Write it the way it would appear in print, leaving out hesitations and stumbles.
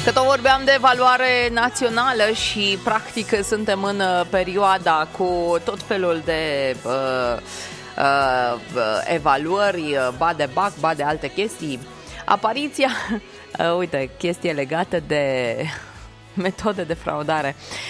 Că tot vorbeam de evaluare națională și practic suntem în perioada cu tot felul de evaluări, ba de BAC, ba de alte chestii. Apariția, uite, chestie legată de metode de fraudare.